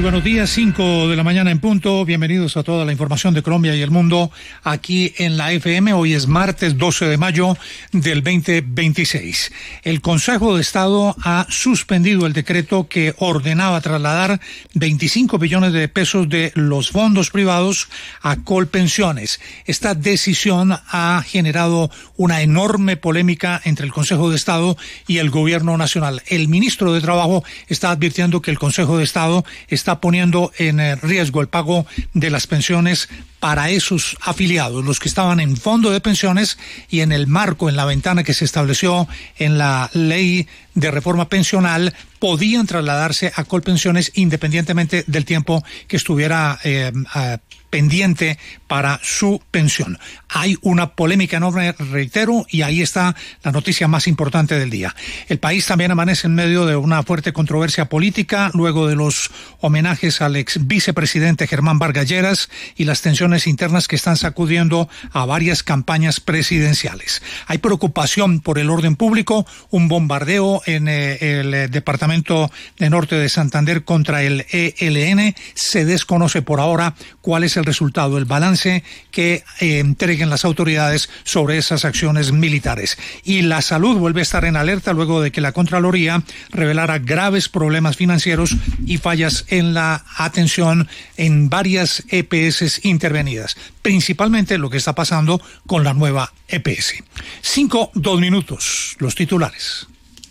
buenos días, 5 de la mañana en punto. Bienvenidos a toda la información de Colombia y el mundo aquí en la FM. Hoy es martes 12 de mayo del 2026. El Consejo de Estado ha suspendido el decreto que ordenaba trasladar 25 billones de pesos de los fondos privados a Colpensiones. Esta decisión ha generado una enorme polémica entre el Consejo de Estado y el Gobierno Nacional. El ministro de Trabajo está advirtiendo que el Consejo de Estado está poniendo en riesgo el pago de las pensiones para esos afiliados, los que estaban en fondo de pensiones y en el marco, en la ventana que se estableció en la ley de reforma pensional, podían trasladarse a Colpensiones independientemente del tiempo que estuviera pendiente para su pensión. Hay una polémica enorme, reitero, y ahí está la noticia más importante del día. El país también amanece en medio de una fuerte controversia política luego de los homenajes al ex vicepresidente Germán Vargas Lleras y las tensiones internas que están sacudiendo a varias campañas presidenciales. Hay preocupación por el orden público, un bombardeo en el departamento de norte de Santander contra el ELN. Se desconoce por ahora cuál es el resultado, el balance que entreguen las autoridades sobre esas acciones militares. Y la salud vuelve a estar en alerta luego de que la Contraloría revelara graves problemas financieros y fallas en la atención en varias EPS intervenidas, principalmente lo que está pasando con la nueva EPS. 2 minutos, los titulares.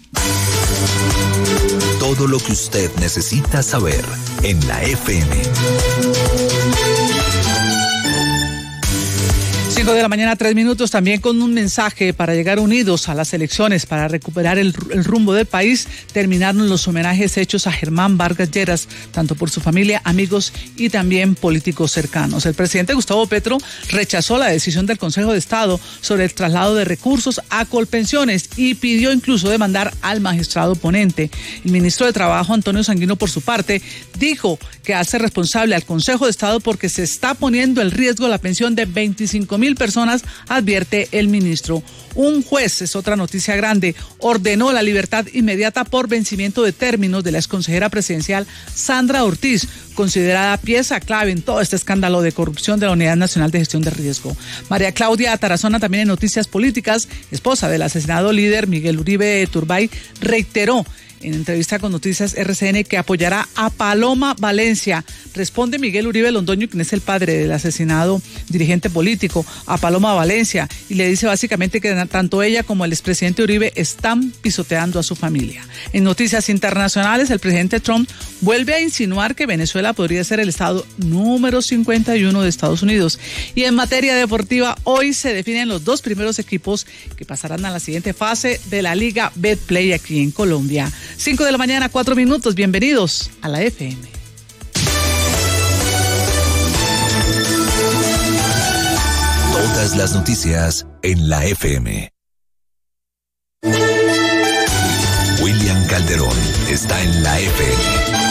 Todo lo que usted necesita saber en la FM. 5 de la mañana, 3 minutos, también con un mensaje para llegar unidos a las elecciones, para recuperar el rumbo del país. Terminaron los homenajes hechos a Germán Vargas Lleras, tanto por su familia, amigos y también políticos cercanos. El presidente Gustavo Petro rechazó la decisión del Consejo de Estado sobre el traslado de recursos a Colpensiones y pidió incluso demandar al magistrado ponente. El ministro de Trabajo, Antonio Sanguino, por su parte, dijo que hace responsable al Consejo de Estado porque se está poniendo en riesgo la pensión de 25,000 personas, advierte el ministro. Un juez, es otra noticia grande, ordenó la libertad inmediata por vencimiento de términos de la exconsejera presidencial Sandra Ortiz, considerada pieza clave en todo este escándalo de corrupción de la Unidad Nacional de Gestión de Riesgo. María Claudia Tarazona, también en noticias políticas, esposa del asesinado líder Miguel Uribe Turbay, reiteró en entrevista con Noticias RCN que apoyará a Paloma Valencia. Responde Miguel Uribe Londoño, quien es el padre del asesinado dirigente político, a Paloma Valencia, y le dice básicamente que tanto ella como el expresidente Uribe están pisoteando a su familia. En noticias internacionales, el presidente Trump vuelve a insinuar que Venezuela podría ser el estado número 51 de Estados Unidos. Y en materia deportiva, hoy se definen los 2 primeros equipos que pasarán a la siguiente fase de la Liga Betplay aquí en Colombia. 5 de la mañana, 4 minutos. Bienvenidos a la FM. Todas las noticias en la FM. William Calderón está en la FM.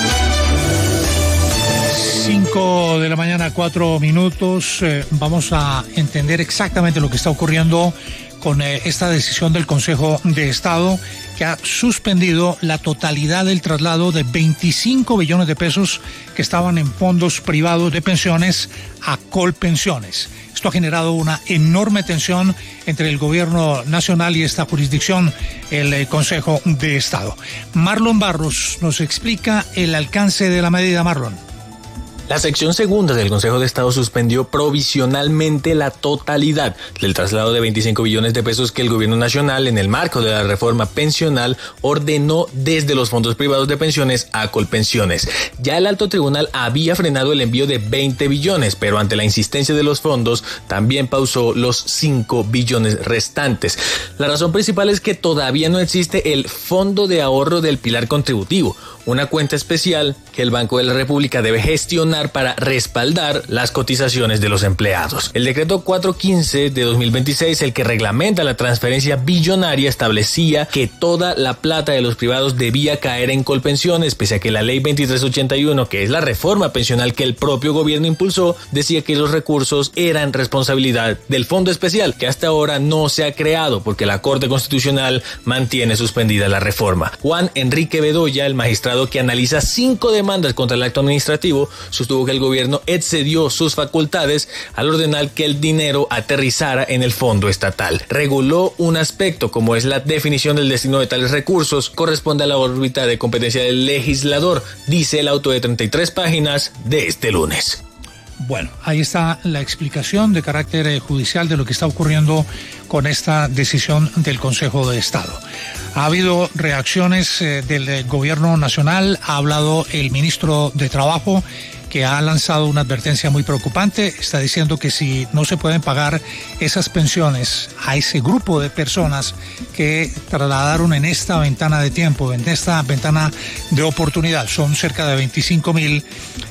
5 de la mañana, 4 minutos. Vamos a entender exactamente lo que está ocurriendo con esta decisión del Consejo de Estado, que ha suspendido la totalidad del traslado de 25 billones de pesos que estaban en fondos privados de pensiones a Colpensiones. Esto ha generado una enorme tensión entre el gobierno nacional y esta jurisdicción, el Consejo de Estado. Marlon Barros nos explica el alcance de la medida. Marlon. La sección segunda del Consejo de Estado suspendió provisionalmente la totalidad del traslado de 25 billones de pesos que el gobierno nacional, en el marco de la reforma pensional, ordenó desde los fondos privados de pensiones a Colpensiones. Ya el alto tribunal había frenado el envío de 20 billones, pero ante la insistencia de los fondos, también pausó los 5 billones restantes. La razón principal es que todavía no existe el Fondo de Ahorro del Pilar Contributivo, una cuenta especial que el Banco de la República debe gestionar funcionar para respaldar las cotizaciones de los empleados. El decreto 415 de 2026, el que reglamenta la transferencia billonaria, establecía que toda la plata de los privados debía caer en Colpensiones, pese a que la ley 2381, que es la reforma pensional que el propio gobierno impulsó, decía que los recursos eran responsabilidad del Fondo Especial, que hasta ahora no se ha creado porque la Corte Constitucional mantiene suspendida la reforma. Juan Enrique Bedoya, el magistrado que analiza 5 demandas contra el acto administrativo, sostuvo que el gobierno excedió sus facultades al ordenar que el dinero aterrizara en el fondo estatal. Reguló un aspecto como es la definición del destino de tales recursos, corresponde a la órbita de competencia del legislador, dice el auto de 33 páginas de este lunes. Bueno, ahí está la explicación de carácter judicial de lo que está ocurriendo con esta decisión del Consejo de Estado. Ha habido reacciones del gobierno nacional, ha hablado el ministro de Trabajo, que ha lanzado una advertencia muy preocupante. Está diciendo que si no se pueden pagar esas pensiones a ese grupo de personas que trasladaron en esta ventana de tiempo, en esta ventana de oportunidad, son cerca de 25.000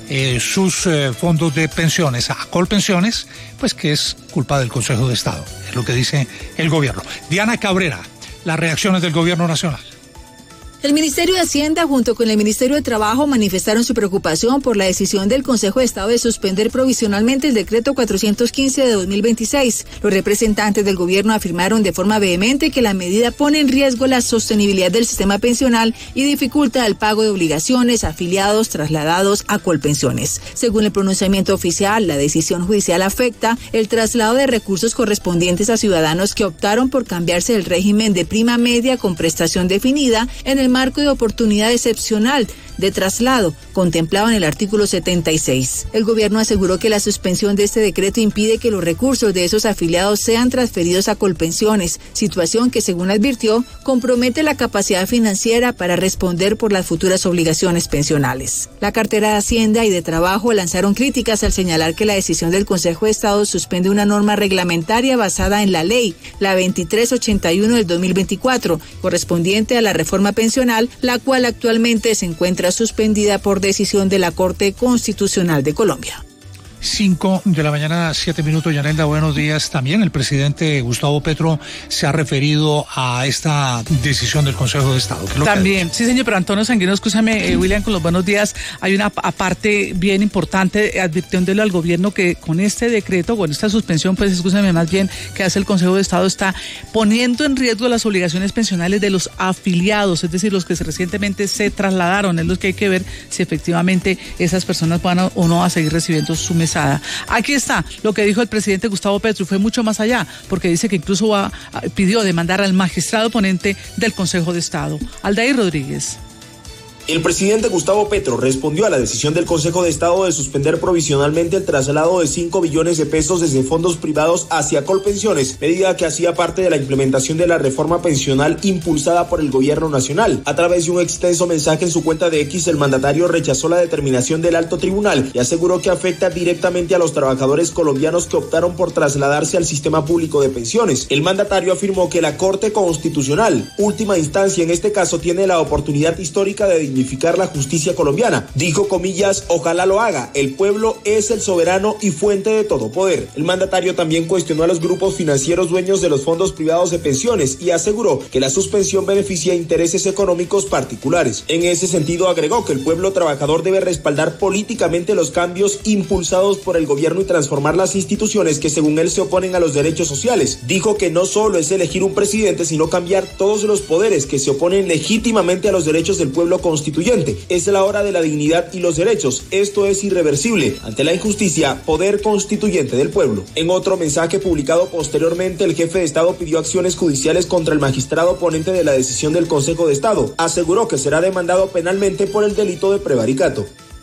sus fondos de pensiones a Colpensiones, pues que es culpa del Consejo de Estado, es lo que dice el gobierno. Diana Cabrera, las reacciones del gobierno nacional. El Ministerio de Hacienda junto con el Ministerio de Trabajo manifestaron su preocupación por la decisión del Consejo de Estado de suspender provisionalmente el decreto 415 de 2026. Los representantes del gobierno afirmaron de forma vehemente que la medida pone en riesgo la sostenibilidad del sistema pensional y dificulta el pago de obligaciones a afiliados trasladados a Colpensiones. Según el pronunciamiento oficial, la decisión judicial afecta el traslado de recursos correspondientes a ciudadanos que optaron por cambiarse del régimen de prima media con prestación definida en el marco de oportunidad excepcional de traslado contemplado en el artículo 76. El gobierno aseguró que la suspensión de este decreto impide que los recursos de esos afiliados sean transferidos a Colpensiones, situación que, según advirtió, compromete la capacidad financiera para responder por las futuras obligaciones pensionales. La cartera de Hacienda y de Trabajo lanzaron críticas al señalar que la decisión del Consejo de Estado suspende una norma reglamentaria basada en la ley, la 2381 del 2024, correspondiente a la reforma pensional, la cual actualmente se encuentra suspendida por decisión de la Corte Constitucional de Colombia. 5 de la mañana, 7 minutos, Yanelda, buenos días. También el presidente Gustavo Petro se ha referido a esta decisión del Consejo de Estado. También, sí señor, pero Antonio Sanguino, escúchame, William, con los buenos días. Hay una parte bien importante advirtiéndole al gobierno que con este decreto, con esta suspensión, pues escúchame, más bien que hace el Consejo de Estado, está poniendo en riesgo las obligaciones pensionales de los afiliados, es decir, los que recientemente se trasladaron. Es lo que hay que ver si efectivamente esas personas van o no a seguir recibiendo su mesada. Aquí está lo que dijo el presidente Gustavo Petro, fue mucho más allá, porque dice que incluso pidió demandar al magistrado ponente del Consejo de Estado, Aldair Rodríguez. El presidente Gustavo Petro respondió a la decisión del Consejo de Estado de suspender provisionalmente el traslado de 5 billones de pesos desde fondos privados hacia Colpensiones, medida que hacía parte de la implementación de la reforma pensional impulsada por el gobierno nacional. A través de un extenso mensaje en su cuenta de X, el mandatario rechazó la determinación del alto tribunal y aseguró que afecta directamente a los trabajadores colombianos que optaron por trasladarse al sistema público de pensiones. El mandatario afirmó que la Corte Constitucional, última instancia en este caso, tiene la oportunidad histórica de dignificar la justicia colombiana. Dijo, comillas, ojalá lo haga, el pueblo es el soberano y fuente de todo poder. El mandatario también cuestionó a los grupos financieros dueños de los fondos privados de pensiones y aseguró que la suspensión beneficia intereses económicos particulares. En ese sentido agregó que el pueblo trabajador debe respaldar políticamente los cambios impulsados por el gobierno y transformar las instituciones que según él se oponen a los derechos sociales. Dijo que no solo es elegir un presidente, sino cambiar todos los poderes que se oponen legítimamente a los derechos del pueblo constituyente. Es la hora de la dignidad y los derechos. Esto es irreversible. Ante la injusticia, poder constituyente del pueblo. En otro mensaje publicado posteriormente, el jefe de Estado pidió acciones judiciales contra el magistrado ponente de la decisión del Consejo de Estado. Aseguró que será demandado penalmente por el delito de prevaricato.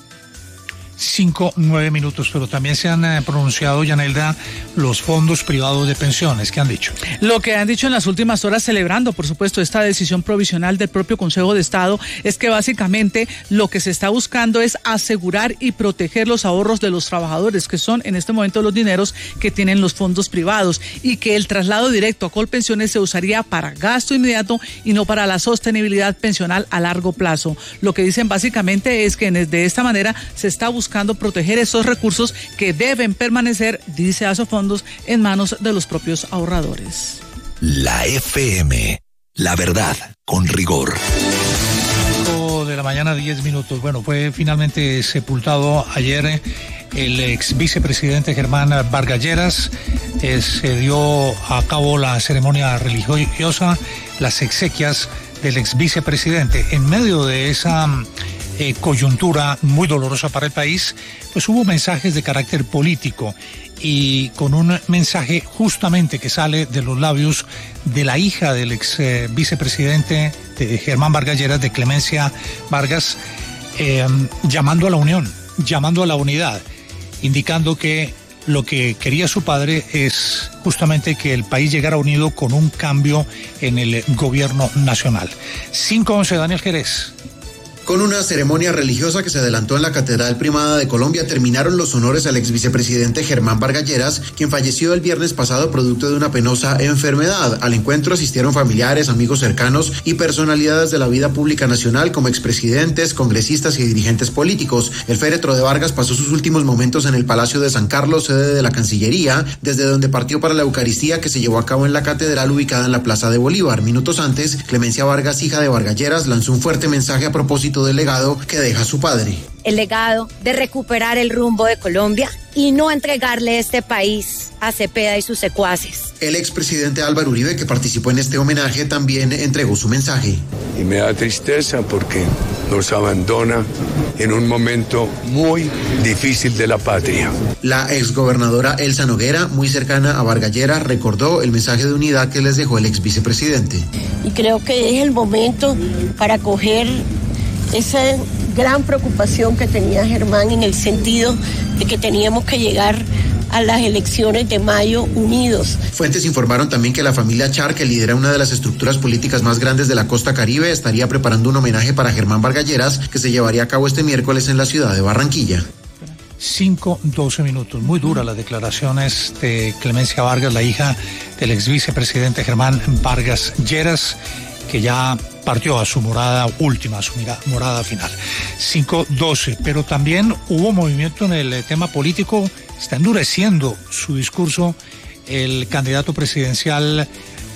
9 minutos, pero también se han pronunciado, Yanelda, los fondos privados de pensiones. ¿Qué han dicho? Lo que han dicho en las últimas horas, celebrando, por supuesto, esta decisión provisional del propio Consejo de Estado, es que básicamente lo que se está buscando es asegurar y proteger los ahorros de los trabajadores, que son en este momento los dineros que tienen los fondos privados, y que el traslado directo a Colpensiones se usaría para gasto inmediato y no para la sostenibilidad pensional a largo plazo. Lo que dicen básicamente es que de esta manera se está buscando buscando proteger esos recursos que deben permanecer, dice Asofondos, en manos de los propios ahorradores. La FM, la verdad con rigor. De la mañana, 10 minutos. Bueno, fue finalmente sepultado ayer el ex vicepresidente Germán Vargas Lleras. Se dio a cabo la ceremonia religiosa, las exequias del ex vicepresidente. En medio de esa coyuntura muy dolorosa para el país, pues hubo mensajes de carácter político, y con un mensaje justamente que sale de los labios de la hija del ex vicepresidente de Germán Vargas Lleras, de Clemencia Vargas, llamando a la unión, llamando a la unidad, indicando que lo que quería su padre es justamente que el país llegara unido con un cambio en el gobierno nacional. 5:11, Daniel Jerez. Con una ceremonia religiosa que se adelantó en la Catedral Primada de Colombia, terminaron los honores al ex vicepresidente Germán Vargas Lleras, quien falleció el viernes pasado producto de una penosa enfermedad. Al encuentro asistieron familiares, amigos cercanos y personalidades de la vida pública nacional como expresidentes, congresistas y dirigentes políticos. El féretro de Vargas pasó sus últimos momentos en el Palacio de San Carlos, sede de la Cancillería, desde donde partió para la Eucaristía que se llevó a cabo en la catedral ubicada en la Plaza de Bolívar. Minutos antes, Clemencia Vargas, hija de Vargas Lleras, lanzó un fuerte mensaje a propósito del legado que deja su padre. El legado de recuperar el rumbo de Colombia y no entregarle este país a Cepeda y sus secuaces. El expresidente Álvaro Uribe, que participó en este homenaje, también entregó su mensaje. Y me da tristeza porque nos abandona en un momento muy difícil de la patria. La exgobernadora Elsa Noguera, muy cercana a Vargas Lleras, recordó el mensaje de unidad que les dejó el exvicepresidente. Y creo que es el momento para coger esa gran preocupación que tenía Germán en el sentido de que teníamos que llegar a las elecciones de mayo unidos. Fuentes informaron también que la familia Char, que lidera una de las estructuras políticas más grandes de la costa caribe, estaría preparando un homenaje para Germán Vargas Lleras que se llevaría a cabo este miércoles en la ciudad de Barranquilla. 5:12 minutos. Muy duras las declaraciones de Clemencia Vargas, la hija del ex vicepresidente Germán Vargas Lleras, que ya partió a su morada última, a su morada final. 5:12, pero también hubo movimiento en el tema político. Está endureciendo su discurso el candidato presidencial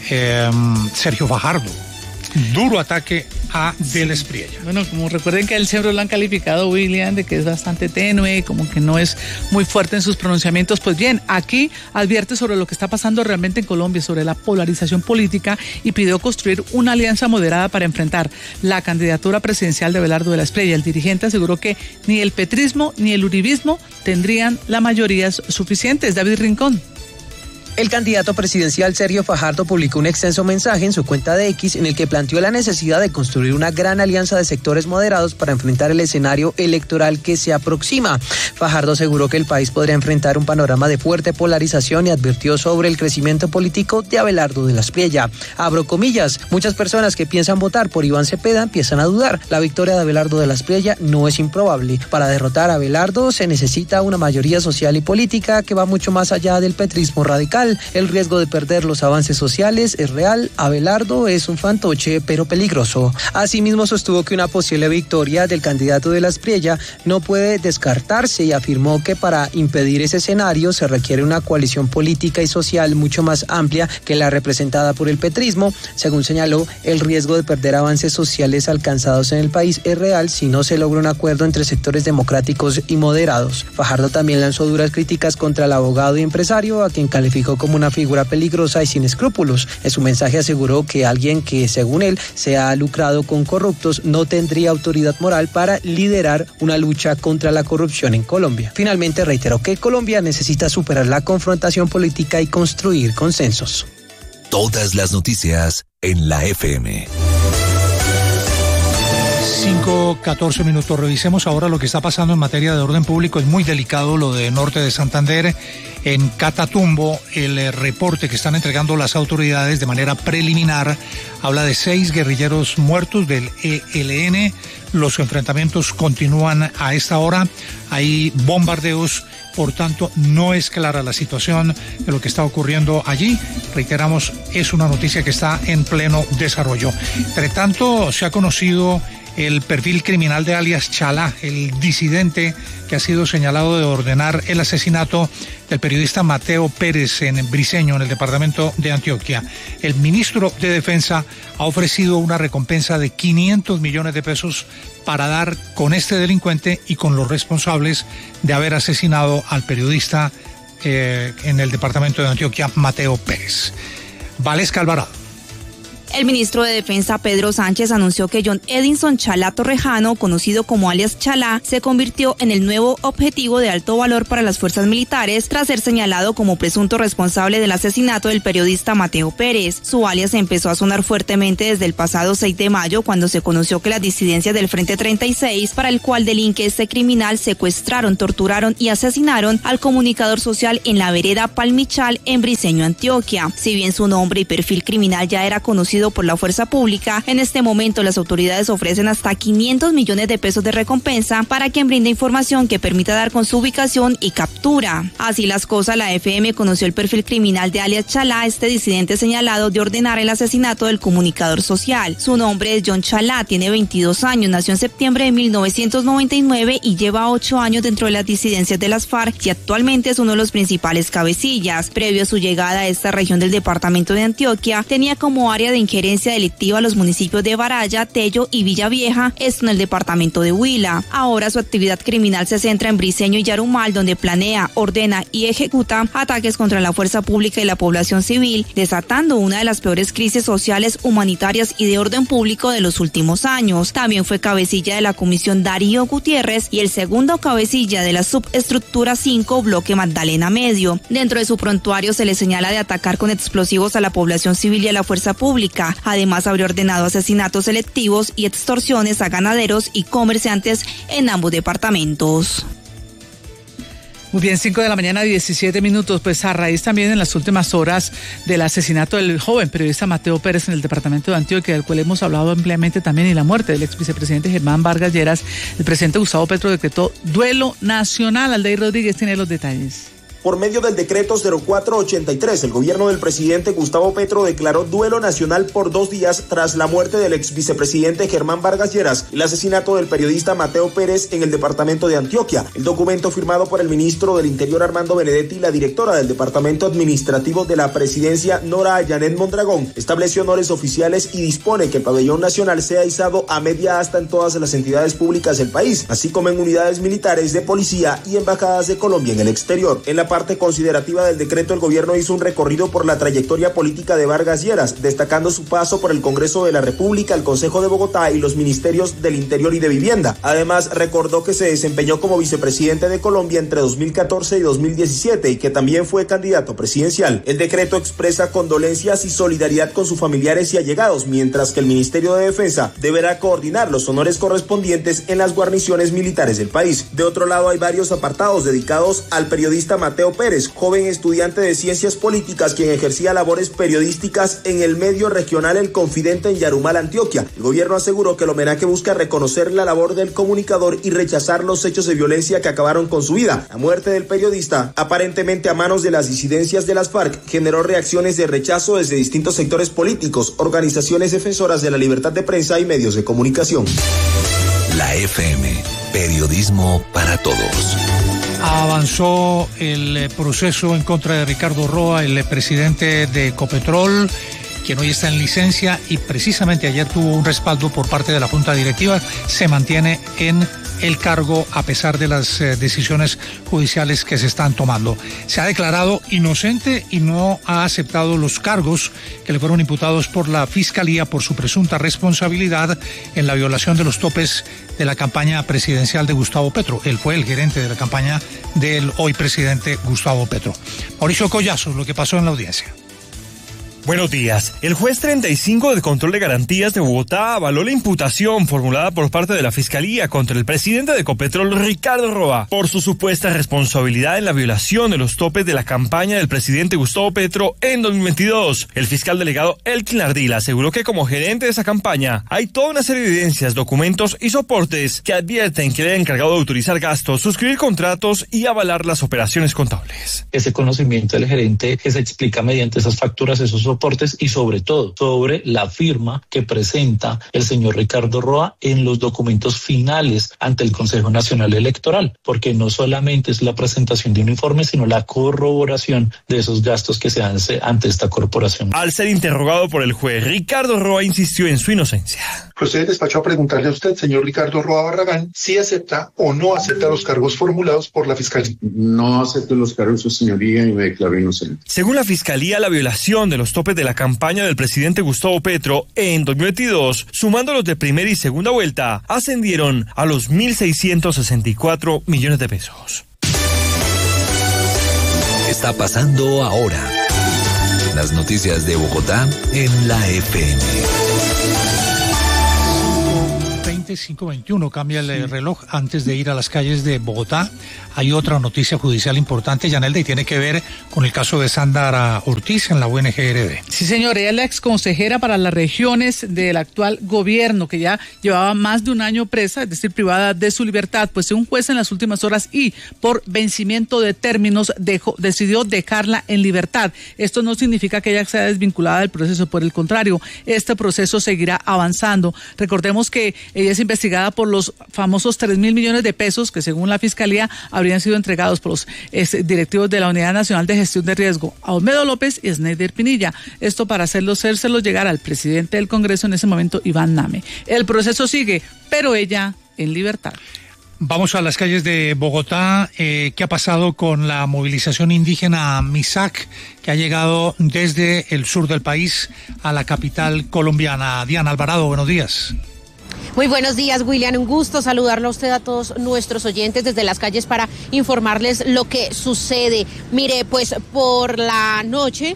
Sergio Fajardo. Duro ataque a Del Espriella. Bueno, como recuerden que él siempre lo han calificado, William, de que es bastante tenue, como que no es muy fuerte en sus pronunciamientos. Pues bien, aquí advierte sobre lo que está pasando realmente en Colombia, sobre la polarización política, y pidió construir una alianza moderada para enfrentar la candidatura presidencial de Abelardo de la Espriella. El dirigente aseguró que ni el petrismo ni el uribismo tendrían la mayoría suficientes. David Rincón. El candidato presidencial Sergio Fajardo publicó un extenso mensaje en su cuenta de X en el que planteó la necesidad de construir una gran alianza de sectores moderados para enfrentar el escenario electoral que se aproxima. Fajardo aseguró que el país podría enfrentar un panorama de fuerte polarización y advirtió sobre el crecimiento político de Abelardo de la Espriella. Abro comillas, muchas personas que piensan votar por Iván Cepeda empiezan a dudar. La victoria de Abelardo de la Espriella no es improbable. Para derrotar a Abelardo se necesita una mayoría social y política que va mucho más allá del petrismo radical. El riesgo de perder los avances sociales es real. Abelardo es un fantoche, pero peligroso. Asimismo, sostuvo que una posible victoria del candidato de la Espriella no puede descartarse y afirmó que para impedir ese escenario se requiere una coalición política y social mucho más amplia que la representada por el petrismo. Según señaló, el riesgo de perder avances sociales alcanzados en el país es real si no se logra un acuerdo entre sectores democráticos y moderados. Fajardo también lanzó duras críticas contra el abogado y empresario, a quien calificó como una figura peligrosa y sin escrúpulos. En su mensaje aseguró que alguien que, según él, se ha lucrado con corruptos no tendría autoridad moral para liderar una lucha contra la corrupción en Colombia. Finalmente reiteró que Colombia necesita superar la confrontación política y construir consensos. Todas las noticias en la FM. 5:14 minutos. Revisemos ahora lo que está pasando en materia de orden público. Es muy delicado lo de Norte de Santander. En Catatumbo, el reporte que están entregando las autoridades de manera preliminar habla de 6 guerrilleros muertos del ELN. Los enfrentamientos continúan a esta hora. Hay bombardeos, por tanto, no es clara la situación de lo que está ocurriendo allí. Reiteramos, es una noticia que está en pleno desarrollo. Entre tanto, se ha conocido el perfil criminal de alias Chalá, el disidente que ha sido señalado de ordenar el asesinato del periodista Mateo Pérez en Briceño, en el departamento de Antioquia. El ministro de Defensa ha ofrecido una recompensa de 500 millones de pesos para dar con este delincuente y con los responsables de haber asesinado al periodista en el departamento de Antioquia, Mateo Pérez. Valesca Alvarado. El ministro de Defensa, Pedro Sánchez, anunció que John Edinson Chalá Torrejano, conocido como alias Chalá, se convirtió en el nuevo objetivo de alto valor para las fuerzas militares tras ser señalado como presunto responsable del asesinato del periodista Mateo Pérez. Su alias empezó a sonar fuertemente desde el pasado 6 de mayo, cuando se conoció que las disidencias del Frente 36, para el cual delinque este criminal, secuestraron, torturaron y asesinaron al comunicador social en la vereda Palmichal, en Briceño, Antioquia. Si bien su nombre y perfil criminal ya era conocido por la fuerza pública, en este momento las autoridades ofrecen hasta 500 millones de pesos de recompensa para quien brinde información que permita dar con su ubicación y captura. Así las cosas, la FM conoció el perfil criminal de alias Chalá, este disidente señalado de ordenar el asesinato del comunicador social. Su nombre es John Chalá, tiene 22 años, nació en septiembre de 1999 y lleva 8 años dentro de las disidencias de las FARC y actualmente es uno de los principales cabecillas. Previo a su llegada a esta región del departamento de Antioquia, tenía como área de injerencia delictiva los municipios de Baraya, Tello y Villavieja, esto en el departamento de Huila. Ahora su actividad criminal se centra en Briceño y Yarumal, donde planea, ordena y ejecuta ataques contra la fuerza pública y la población civil, desatando una de las peores crisis sociales, humanitarias y de orden público de los últimos años. También fue cabecilla de la Comisión Darío Gutiérrez y el segundo cabecilla de la Subestructura 5, Bloque Magdalena Medio. Dentro de su prontuario se le señala de atacar con explosivos a la población civil y a la fuerza pública. Además, habría ordenado asesinatos selectivos y extorsiones a ganaderos y comerciantes en ambos departamentos. Muy bien, 5 de la mañana, 17 minutos. Pues a raíz también en las últimas horas del asesinato del joven periodista Mateo Pérez en el departamento de Antioquia, del cual hemos hablado ampliamente también, y la muerte del ex vicepresidente Germán Vargas Lleras, el presidente Gustavo Petro decretó duelo nacional. Aldair Rodríguez tiene los detalles. Por medio del decreto 0483, el gobierno del presidente Gustavo Petro declaró duelo nacional por 2 días tras la muerte del ex vicepresidente Germán Vargas Lleras y el asesinato del periodista Mateo Pérez en el departamento de Antioquia. El documento, firmado por el ministro del Interior Armando Benedetti y la directora del departamento administrativo de la presidencia Nora Ayanet Mondragón, estableció honores oficiales y dispone que el pabellón nacional sea izado a media asta en todas las entidades públicas del país, así como en unidades militares, de policía y embajadas de Colombia en el exterior. En la parte considerativa del decreto, el gobierno hizo un recorrido por la trayectoria política de Vargas Lleras, destacando su paso por el Congreso de la República, el Consejo de Bogotá y los ministerios del Interior y de Vivienda. Además, recordó que se desempeñó como vicepresidente de Colombia entre 2014 y 2017 y que también fue candidato presidencial. El decreto expresa condolencias y solidaridad con sus familiares y allegados, mientras que el Ministerio de Defensa deberá coordinar los honores correspondientes en las guarniciones militares del país. De otro lado, hay varios apartados dedicados al periodista Mateo Pérez, joven estudiante de Ciencias Políticas, quien ejercía labores periodísticas en el medio regional El Confidente en Yarumal, Antioquia. El gobierno aseguró que el homenaje busca reconocer la labor del comunicador y rechazar los hechos de violencia que acabaron con su vida. La muerte del periodista, aparentemente a manos de las disidencias de las FARC, generó reacciones de rechazo desde distintos sectores políticos, organizaciones defensoras de la libertad de prensa y medios de comunicación. La FM, periodismo para todos. Avanzó el proceso en contra de Ricardo Roa, el presidente de Ecopetrol, quien hoy está en licencia y precisamente ayer tuvo un respaldo por parte de la Junta Directiva. Se mantiene en el cargo a pesar de las decisiones judiciales que se están tomando. Se ha declarado inocente y no ha aceptado los cargos que le fueron imputados por la Fiscalía por su presunta responsabilidad en la violación de los topes de la campaña presidencial de Gustavo Petro. Él fue el gerente de la campaña del hoy presidente Gustavo Petro. Mauricio Collazo, lo que pasó en la audiencia. Buenos días. El juez 35 del Control de Garantías de Bogotá avaló la imputación formulada por parte de la Fiscalía contra el presidente de Ecopetrol, Ricardo Roa, por su supuesta responsabilidad en la violación de los topes de la campaña del presidente Gustavo Petro en 2022. El fiscal delegado Elkin Ardila aseguró que como gerente de esa campaña hay toda una serie de evidencias, documentos y soportes que advierten que le han encargado de autorizar gastos, suscribir contratos y avalar las operaciones contables. Ese conocimiento del gerente que se explica mediante esas facturas, esos reportes y sobre todo sobre la firma que presenta el señor Ricardo Roa en los documentos finales ante el Consejo Nacional Electoral, porque no solamente es la presentación de un informe, sino la corroboración de esos gastos que se hace ante esta corporación. Al ser interrogado por el juez, Ricardo Roa insistió en su inocencia. Procede el despacho a preguntarle a usted, señor Ricardo Roa Barragán, si acepta o no acepta los cargos formulados por la Fiscalía. No acepto los cargos, su señoría, y me declaro inocente. Según la Fiscalía, la violación de los topes de la campaña del presidente Gustavo Petro en 2022, sumando los de primera y segunda vuelta, ascendieron a los 1.664 millones de pesos. Está pasando ahora. Las noticias de Bogotá en la FM. 5:21 cambia el reloj antes de ir a las calles de Bogotá. Hay otra noticia judicial importante, Yanelda, y tiene que ver con el caso de Sandra Ortiz en la UNGRD. Sí, señor, ella es la exconsejera para las regiones del actual gobierno, que ya llevaba más de un año presa, es decir, privada de su libertad, pues un juez en las últimas horas y por vencimiento de términos decidió dejarla en libertad. Esto no significa que ella sea desvinculada del proceso, por el contrario, este proceso seguirá avanzando. Recordemos que ella es investigada por los famosos 3.000 millones de pesos que según la Fiscalía habrían sido entregados por los directivos de la Unidad Nacional de Gestión de Riesgo, a Olmedo López y Sneider Pinilla. Esto para hacérselo llegar al presidente del Congreso en ese momento, Iván Name. El proceso sigue, pero ella en libertad. Vamos a las calles de Bogotá. ¿Qué ha pasado con la movilización indígena MISAC que ha llegado desde el sur del país a la capital colombiana? Diana Alvarado, buenos días. Muy buenos días, William. Un gusto saludarlo a usted, a todos nuestros oyentes desde las calles para informarles lo que sucede. Mire, pues por la noche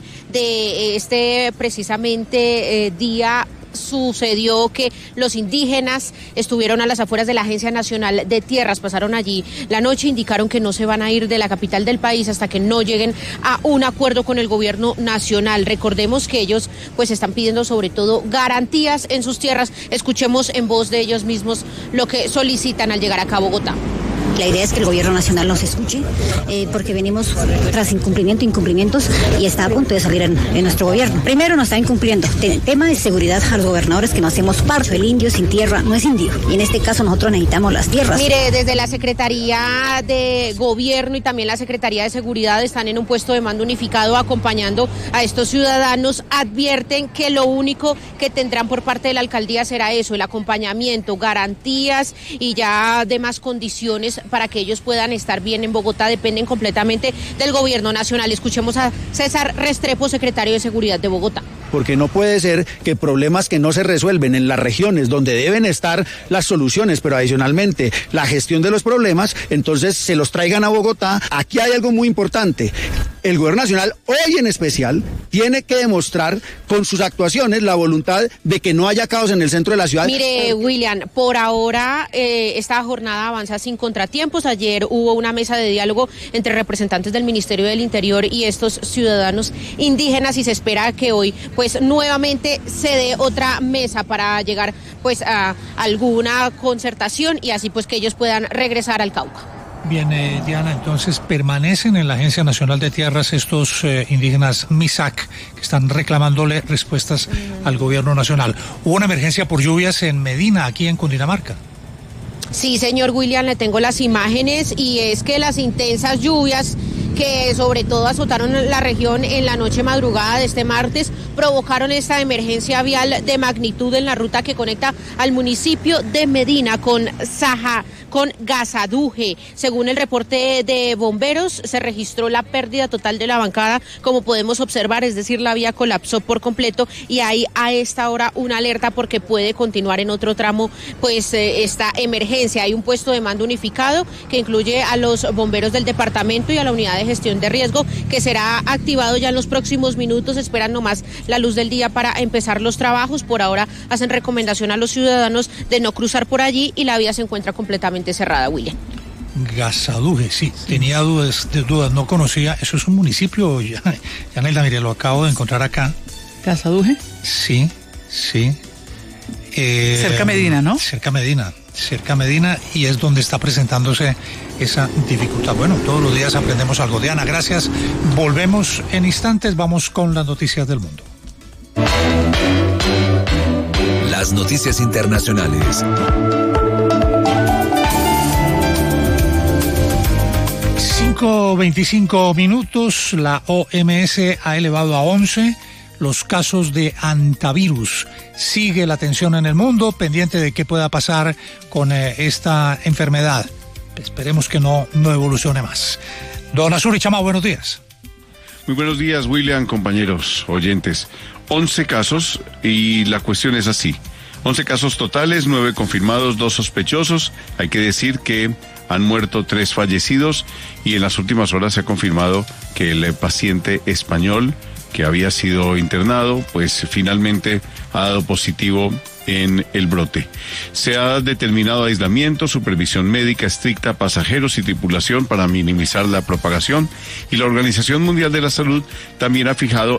de este precisamente día sucedió que los indígenas estuvieron a las afueras de la Agencia Nacional de Tierras, pasaron allí la noche, indicaron que no se van a ir de la capital del país hasta que no lleguen a un acuerdo con el gobierno nacional. Recordemos que ellos pues están pidiendo sobre todo garantías en sus tierras. Escuchemos en voz de ellos mismos lo que solicitan al llegar acá a Bogotá. La idea es que el gobierno nacional nos escuche, porque venimos tras incumplimientos y está a punto de salir en nuestro gobierno. Primero nos está incumpliendo. Tema de seguridad a los gobernadores que no hacemos parte. El indio sin tierra no es indio. Y en este caso nosotros necesitamos las tierras. Mire, desde la Secretaría de Gobierno y también la Secretaría de Seguridad están en un puesto de mando unificado acompañando a estos ciudadanos. Advierten que lo único que tendrán por parte de la alcaldía será eso, el acompañamiento, garantías y ya demás condiciones para que ellos puedan estar bien en Bogotá, dependen completamente del gobierno nacional. Escuchemos a César Restrepo, secretario de Seguridad de Bogotá. Porque no puede ser que problemas que no se resuelven en las regiones donde deben estar las soluciones, pero adicionalmente la gestión de los problemas, entonces se los traigan a Bogotá. Aquí hay algo muy importante. El gobierno nacional, hoy en especial, tiene que demostrar con sus actuaciones la voluntad de que no haya caos en el centro de la ciudad. Mire, William, por ahora esta jornada avanza sin contratiempos. Ayer hubo una mesa de diálogo entre representantes del Ministerio del Interior y estos ciudadanos indígenas y se espera que hoy pues nuevamente se dé otra mesa para llegar pues a alguna concertación y así pues que ellos puedan regresar al Cauca. Bien, Diana, entonces permanecen en la Agencia Nacional de Tierras estos indígenas MISAC que están reclamándole respuestas al gobierno nacional. Hubo una emergencia por lluvias en Medina, aquí en Cundinamarca. Sí, señor William, le tengo las imágenes y es que las intensas lluvias que sobre todo azotaron la región en la noche madrugada de este martes provocaron esta emergencia vial de magnitud en la ruta que conecta al municipio de Medina con Gasaduje. Según el reporte de bomberos, se registró la pérdida total de la bancada, como podemos observar, es decir, la vía colapsó por completo y hay a esta hora una alerta porque puede continuar en otro tramo pues esta emergencia. Hay un puesto de mando unificado que incluye a los bomberos del departamento y a la unidad de gestión de riesgo que será activado ya en los próximos minutos. Esperan nomás la luz del día para empezar los trabajos. Por ahora hacen recomendación a los ciudadanos de no cruzar por allí y la vía se encuentra completamente cerrada, William. Gasaduje, sí, tenía dudas, no conocía. Eso es un municipio, Yanelda, mire, lo acabo de encontrar acá. ¿Gasaduje? Sí. Cerca Medina, ¿no? Cerca Medina, y es donde está presentándose esa dificultad. Bueno, todos los días aprendemos algo. Diana, gracias. Volvemos en instantes, vamos con las noticias del mundo. Las noticias internacionales. 5:25 minutos. La OMS ha elevado a 11 los casos de antivirus. Sigue la tensión en el mundo, pendiente de qué pueda pasar con esta enfermedad. Esperemos que no evolucione más. Don Azuri Chama, buenos días. Muy buenos días, William, compañeros, oyentes. 11 casos y la cuestión es así. 11 casos totales, 9 confirmados, 2 sospechosos. Hay que decir que han muerto 3 fallecidos y en las últimas horas se ha confirmado que el paciente español que había sido internado, pues finalmente ha dado positivo en el brote. Se ha determinado aislamiento, supervisión médica estricta, pasajeros y tripulación para minimizar la propagación, y la Organización Mundial de la Salud también ha fijado